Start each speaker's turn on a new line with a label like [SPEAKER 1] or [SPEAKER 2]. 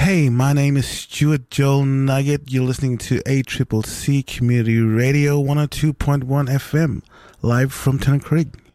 [SPEAKER 1] Hey, my name is Stuart Joel Nugget. You're listening to ACCC Community Radio 102.1 FM, live from Tennant Creek.